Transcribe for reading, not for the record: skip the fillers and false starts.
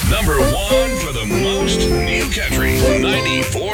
Number one for the most new country. 94.